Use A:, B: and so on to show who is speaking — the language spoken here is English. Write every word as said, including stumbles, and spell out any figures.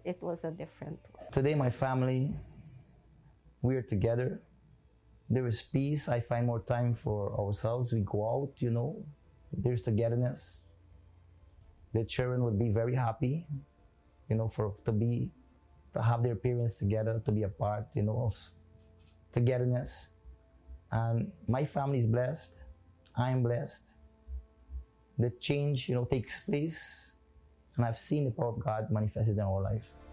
A: it was a different one.
B: Today, my family, we are together. There is peace. I find more time for ourselves. We go out, you know. There's togetherness. The children would be very happy, you know, for to be, to have their parents together, to be a part, you know, of togetherness. And my family is blessed. I'm blessed. The change, you know, takes place. And I've seen the power of God manifested in our life.